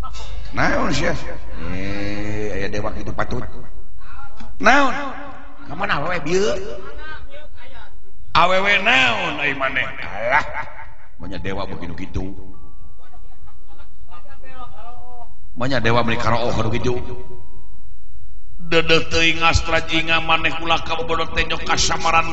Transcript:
naon sia aya dewa kitu patut naon ka mana awewe bieu awewe naon ai maneh alah manya dewa beginu kitu manya dewa meuli karooh anu kitu dedeh teuing astra jinga maneh ulah ka bobodo teh nyok kasamaran